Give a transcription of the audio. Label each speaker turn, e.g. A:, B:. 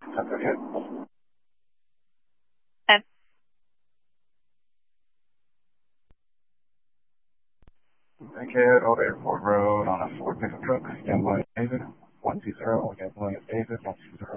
A: That's okay.
B: And
A: Okay, over Airport Road on a Ford pickup truck. Again, William David, 120. Again, William David, 120.